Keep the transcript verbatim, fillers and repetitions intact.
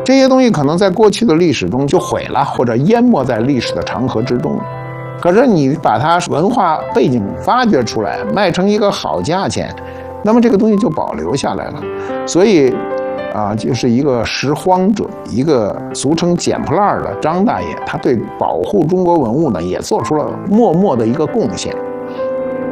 这些东西可能在过去的历史中就毁了，或者淹没在历史的长河之中。可是你把它文化背景发掘出来，卖成一个好价钱，那么这个东西就保留下来了。所以啊，就是一个拾荒者，一个俗称捡破烂的张大爷，他对保护中国文物呢，也做出了默默的一个贡献。